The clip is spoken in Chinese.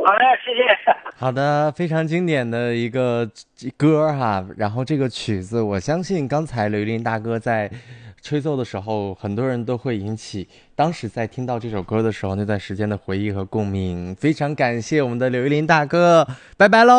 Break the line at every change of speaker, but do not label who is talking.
好嘞，谢谢。
好的，非常经典的一个歌哈，然后这个曲子，我相信刚才刘玉林大哥在吹奏的时候，很多人都会引起当时在听到这首歌的时候那段时间的回忆和共鸣。非常感谢我们的刘玉林大哥，拜拜喽。